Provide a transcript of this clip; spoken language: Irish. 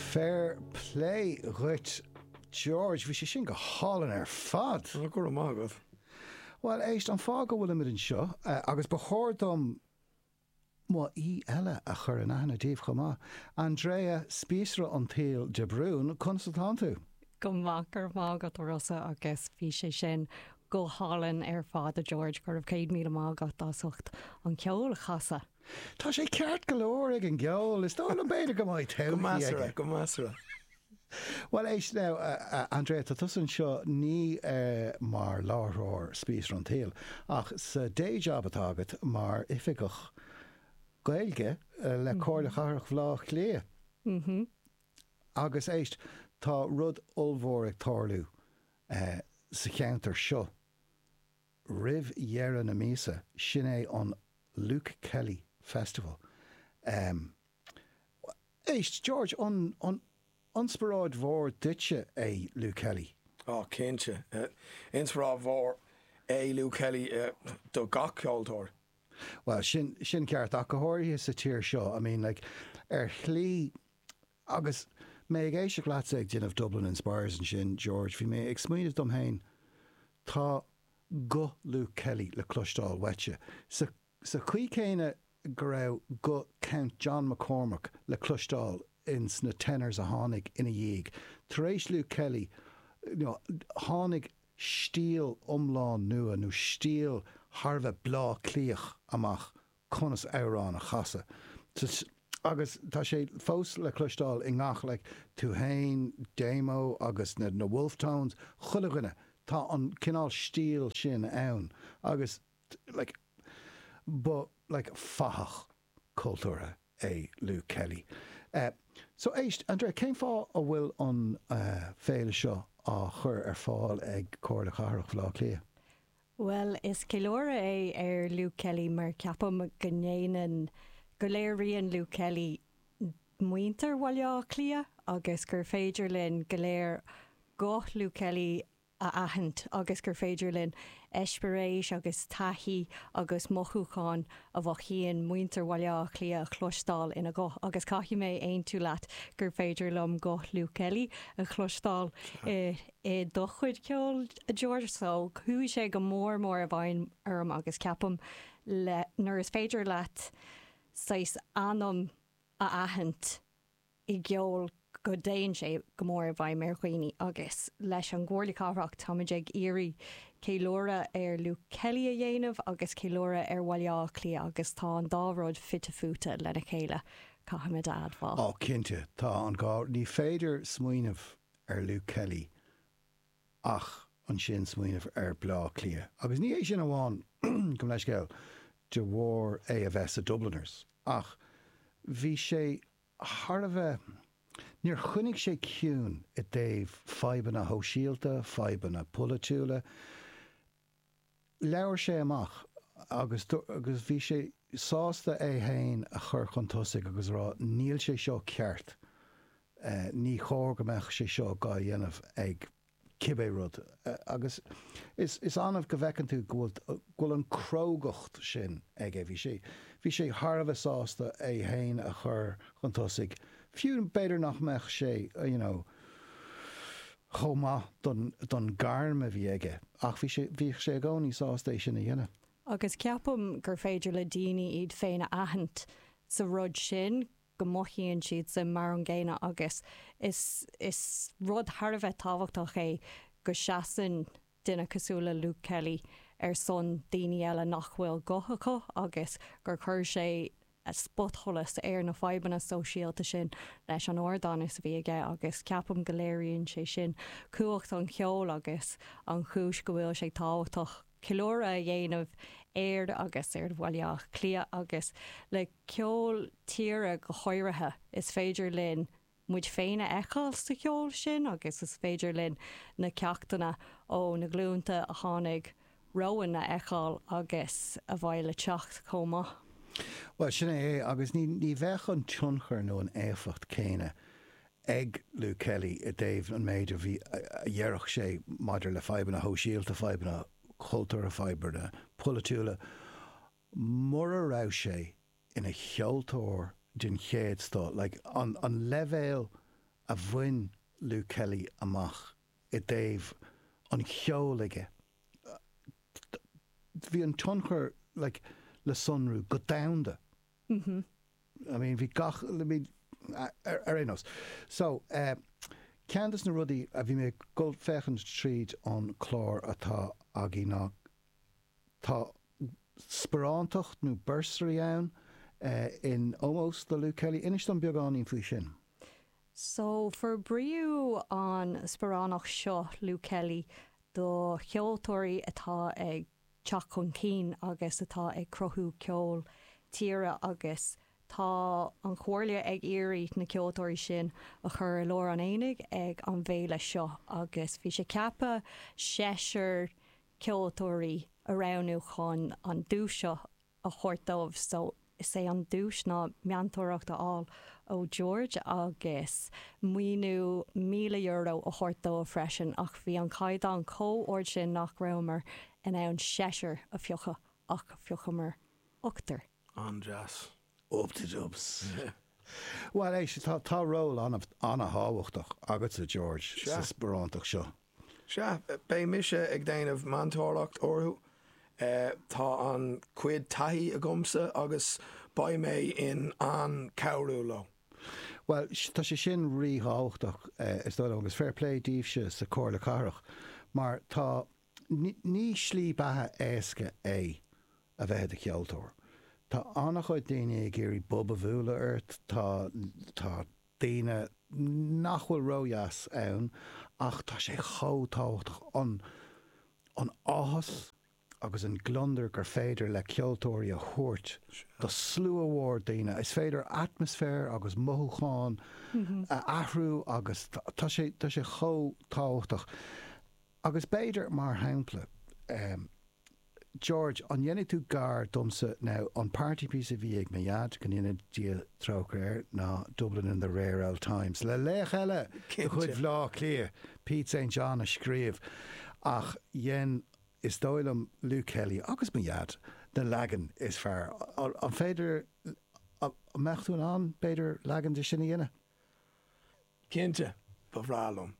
Fair play, Rich. George, bhí sé sin go hálan ar fad. Gur mágad. Well, éist an fá go bhfuil imid an seo, agus bechórdom má í eile a chur an aithna díobh chumá. Andrea Spísra an Tail de Brún, consultantú. Go machar mágad rosa agus bhí sé sin go hálan ar fád a George gur 100 míle mágad dásucht an ceol chasa. Tá sé ceart go leor ag an geol, is dá an beidir go maiid Go masra. Well, éis now, Andrea, tá tusan seo ní mar láthróir Spísra an Tail, ach sa day job atágad mar ifigach gailge le cóirla charach bhlách lé. Agus éist tá rud olmhór ag tárlú sa cheantar seo. Rih dhearra na mísa sin é an Luke Kelly Festival. Éist, George, Anspiráid mhór duitse é Luke Kelly. Cénte. Inspiráid mhór é Luke Kelly do gach ceoltóir. Well, sin ceart ach go háirithe sa tír seo. I mean, like, chlí agus mé ag éisiach leat ag Gin of Dublin Inspires and sin, George, bhí mé ag smaoineamh dom hain tá go Luke Kelly le clustáil wetse. Sa chuí céine go raibh go Count John McCormack le clustáil in sna tenors a tháinig ina dhéag. Tar éis Luke Kelly, tháinig stíl umláin nua nó stíl Harbheith blá clíoch amach conas árán a chasa. Agus tá sé fós le clustáil i ngach le Túhain, Damo agus na Wolftones chulaghine tá an cinál stíl sin ann agus fachach cultúra é Luke Kelly. So éist, Andrea, céim fá a bhfuil an féile seo a chur ar fáil ag cóirla charach bhlá clia? Well, is célóra é Luke Kelly mar ceapam gnéanaan go léiríonn Luke Kelly muinter bhaile clia agus gur féidir linn go léir go Luke Kelly a ahant agus gur féidir linn eispiréis agus taithí agus mothúcháin a bhchéan muinter bhaile clia chlostáil ina go agus caithí mé aon tú leat gur féidir lom go Luke Kelly a chlostáil i do chuid ceol a George, so chuí sé go mór a bhain agus ceapam nuair is féidir leat sais anam a ahant i gceol go déan sé go mór a bhaid merchaoine agus leis an gcomharla cáthracht táid ag iarraí célóra ar Luke Kelly a dhéanamh agus célóra ar bhaile clia agus tá an dáród fitte futa lena chéile caithimid adbhá. Cinnte, tá an gá ní féidir smaoinemh ar Luke Kelly ach an sin smaoinemh ar blá clia. Agus ní é sin amháin gom leis geall de bhór é a bheits a Dubliners. Ach, bhí sé tharbheith níor chuinnig sé ciún i dtaobh fadhbanna hóisialta, fadhbanna pulatúla. Leabhar sé amach agus bhí sé sásta é hain a chur chun tosaigh agus rá níl sé seo ceart. Ní chóir go meach sé seo gá dhéanamh ag cibé rud. Agus is anmh go bhhecinn tú ghfuil an crógacht sin ag é bhí sé tharbheith sásta é hain a chur chun tosaigh. Fiún beidir nach meach sé, chomá don garm a bhí aige, ach bhí sé gcónaí sásta sin a dhéanamh. Agus ceapam gur féidir le daoine iad féin a ahant sa rud sin go mothíonn siad sa mar an ggéine agus is rud tharbheith tábhachtach é go seasan duine cosúla Luke Kelly ar son daoine eile nach bhfuil gothacha agus gur chur sé a spotcholas ar na fadhbanna sóisialta sin leis an ordánas bhí aige agus ceapam go léiríonn sé sin cuacht an cheol agus an chúis go bhfuil sé táhachtach célóra a dhéanamh éard agus ar bhaile clia agus le ceol tíre go háirithe is féidir linn muid féine eáil sa ceol sin agus is féidir linn na ceachtainna ó na glúnta a tháinig roin na eáil agus a bhaile teacht comá. Well, sin é agus ní bheith an tionchar nó an éfacht céine ag Luke Kelly a Dave an méidir bhí a dhearach sé maidir le fadhbanna hóisialta fadhbanna cultúra fadhbanna pulatúla mar a rá sé ina cheoltóir den chéad stá, like an levéil a bhain Luke Kelly amach I Dave an cheolaige. Bhí an tonchar like le sunrú go downda. I mean, bhí gach, I mean, arénos. So, Candace na rudí a bhí mé go fechan tríd an chlár atá agé ná tá sperantocht nó bursary ann in almost the Luke Kelly. Inis an beagán faoi sin. So for briú an sporánach seo Luke Kelly do cheoltóirí atá ag teach chun cín agus atá ag crothú ceol tíre agus tá an chóirlia ag iarraí na ceoltóirí sin a chur leor an éinig ag an bhéile seo agus bhí sé ceappa séisiir ceoltóirí aráú chun an dúis seo a chuirtómh so is é an dúis ná meantóireachta áil ó George agus muoinú €1,000 a chuirtó freisin ach bhí an caiid an cóord sin nach ramer in ann séisiir a fiocha ach fiochamar ochtar. Andras. Up to dubs. Well, éis tá ról an a háhachtach agat a George sa sperantoch seo. Se, bé mise ag déanamh mantóracht orthú. Tá an cuid taithí a gomsa agus ba mé in an cabhrú lo. Well, tá sé sin ríáchtach is dó agus fair play díobse sa cóir le carach, mar tá ní slí bathe éasca é a bheith a cheoltóir. Tá annach chuid daine ag géirí bob a bhúla airt, tá daine nachhfuil róheas ann, ach tá sé chótáchtach an áthas agus an glundar gur féidir le ceoltóirí a thuirt. Tá slú amhór daine, is féidir atmosfér agus mothúcháin a athrú agus tá sé chótáchtach. Agus béidir mar hampla, George, an dhéanana tú gar domsa ná an partypiece a bhí ag méiad gan dhéanana dia trócair ná Dublin in the Rare Old Times. Le léch eile chuid bhlá clia, Pete St. John a scríomh ach dhéan is dóilm Luke Kelly agus méiad den legan is fearr. An féidir mechtún an béidir legan de sinna dhéine? Cinnte, ba bhrálum.